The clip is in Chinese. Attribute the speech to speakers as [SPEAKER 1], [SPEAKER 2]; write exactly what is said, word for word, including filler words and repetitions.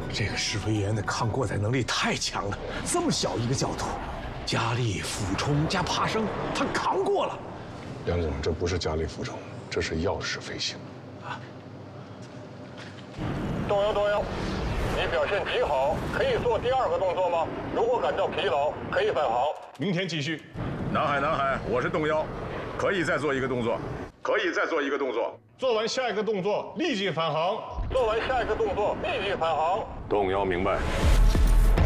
[SPEAKER 1] 这个施飞岩的抗过载能力太强了，这么小一个角度，加力俯冲加爬升，他扛过了。
[SPEAKER 2] 梁总，这不是加力俯冲，这是钥匙飞行。啊！
[SPEAKER 3] 动摇，动摇，你表现极好，可以做第二个动作吗？如果感到疲劳，可以返航。
[SPEAKER 4] 明天继续。南海，南海，我是动摇，可以再做一个动作，可以再做一个动作。做完下一个动作，立即返航。
[SPEAKER 3] 做完下一个动作，立即返航。
[SPEAKER 4] 动摇，明白。